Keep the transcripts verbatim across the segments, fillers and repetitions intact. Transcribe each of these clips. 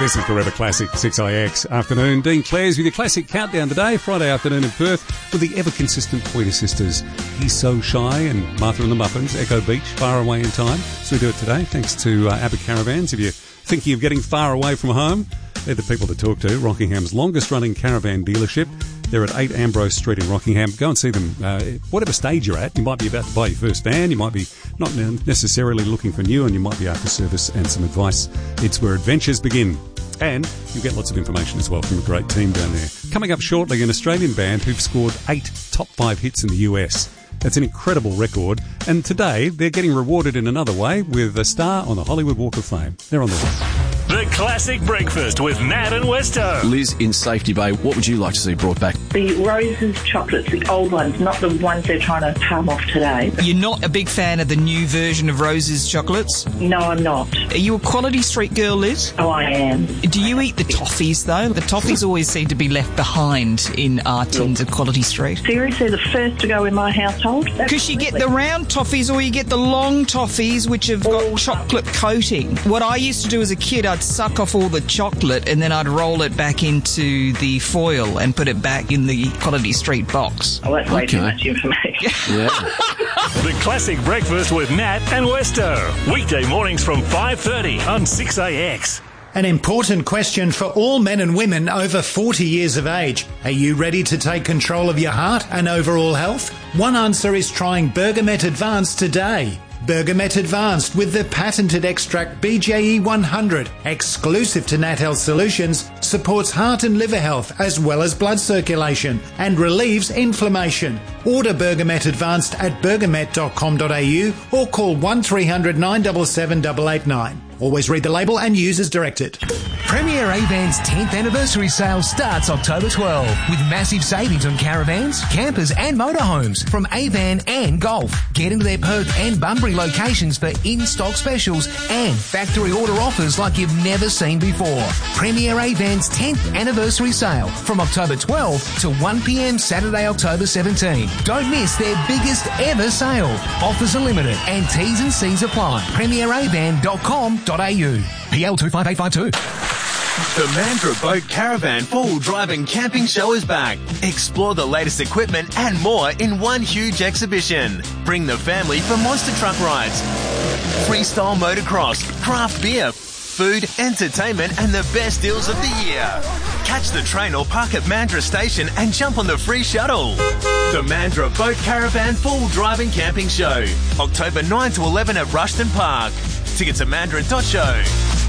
This is Forever Classic six I X afternoon. Dean Clares with your classic countdown today, Friday afternoon in Perth, with the ever-consistent Pointer Sisters. He's So Shy and Martha and the Muffins, Echo Beach, Far Away in Time. So we do it today, thanks to uh, Abbott Caravans. If you're thinking of getting far away from home, they're the people to talk to. Rockingham's longest-running caravan dealership. They're at eight Ambrose Street in Rockingham. Go and see them. Uh, whatever stage you're at, you might be about to buy your first van, you might be not necessarily looking for new, and you might be after service and some advice. It's where adventures begin. And you'll get lots of information as well from a great team down there. Coming up shortly, an Australian band who've scored eight top five hits in the U S. That's an incredible record. And today, they're getting rewarded in another way with a star on the Hollywood Walk of Fame. They're on the way. The Classic Breakfast with Matt and Westo. Liz in Safety Bay, what would you like to see brought back? The Roses chocolates, the old ones, not the ones they're trying to palm off today. You're not a big fan of the new version of Roses chocolates? No, I'm not. Are you a Quality Street girl, Liz? Oh, I am. Do you eat the toffees, though? The toffees always seem to be left behind in our tins of Quality Street. Seriously, the first to go in my household? Because you get the round toffees or you get the long toffees, which have got Oh. chocolate coating. What I used to do as a kid, I'd suck off all the chocolate and then I'd roll it back into the foil and put it back in the Quality Street box. Oh, that's way Okay. too much information. Yeah. The Classic Breakfast with Matt and Westo. Weekday mornings from five thirty on six A X. An important question for all men and women over forty years of age. Are you ready to take control of your heart and overall health? One answer is trying Bergamet Advanced today. Bergamet Advanced with the patented extract B J E one hundred, exclusive to Nat Health Solutions, supports heart and liver health as well as blood circulation and relieves inflammation. Order Bergamet Advanced at bergamet dot com dot a u or call one three hundred nine seven seven eight eight nine. Always read the label and use as directed. Premier Avan's tenth anniversary sale starts October twelfth with massive savings on caravans, campers and motorhomes from Avan and Golf. Get into their Perth and Bunbury locations for in-stock specials and factory order offers like you've never seen before. Premier Avan's tenth anniversary sale from October twelfth to one p m Saturday, October seventeenth. Don't miss their biggest ever sale. Offers are limited and T's and C's apply. premier avan dot com dot a u. P L two five eight five two. The Mandurah Boat Caravan Four-Wheel Drive and Camping Show is back. Explore the latest equipment and more in one huge exhibition. Bring the family for monster truck rides, freestyle motocross, craft beer, food, entertainment and the best deals of the year. Catch the train or park at Mandurah Station and jump on the free shuttle. The Mandurah Boat Caravan Four-Wheel Drive and Camping Show. October ninth to eleventh at Rushton Park. Tickets at mandurah dot show.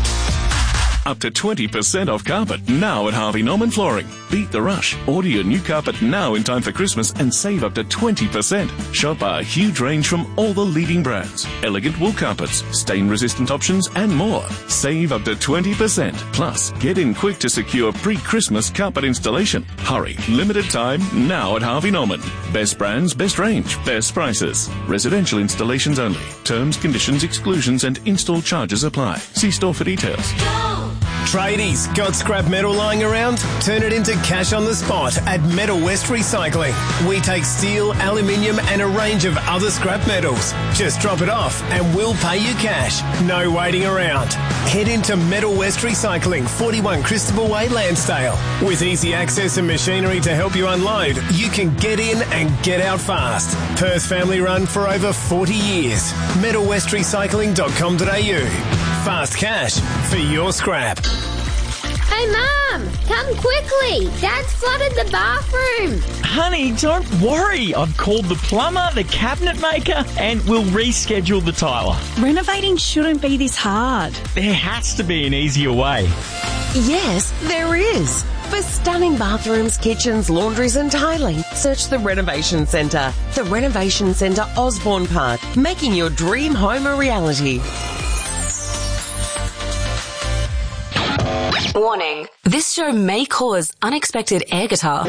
Up to twenty percent off carpet now at Harvey Norman Flooring. Beat the rush. Order your new carpet now in time for Christmas and save up to twenty percent. Shop our huge range from all the leading brands. Elegant wool carpets, stain-resistant options and more. Save up to twenty percent. Plus, get in quick to secure pre-Christmas carpet installation. Hurry. Limited time now at Harvey Norman. Best brands, best range, best prices. Residential installations only. Terms, conditions, exclusions and install charges apply. See store for details. Tradies, got scrap metal lying around? Turn it into cash on the spot at Metal West Recycling. We take steel, aluminium and a range of other scrap metals. Just drop it off and we'll pay you cash. No waiting around. Head into Metal West Recycling, forty-one Christopher Way, Lansdale. With easy access and machinery to help you unload, you can get in and get out fast. Perth family run for over forty years. metal west recycling dot com dot a u. Fast cash for your scrap. Hey, Mum, come quickly. Dad's flooded the bathroom. Honey, don't worry. I've called the plumber, the cabinet maker, and we'll reschedule the tiler. Renovating shouldn't be this hard. There has to be an easier way. Yes, there is. For stunning bathrooms, kitchens, laundries and tiling, search the Renovation Centre. The Renovation Centre, Osborne Park, making your dream home a reality. Warning, this show may cause unexpected air guitar.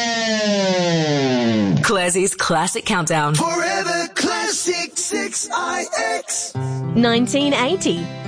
Classie's Classic Countdown. Forever Classic six I X. nineteen eighty.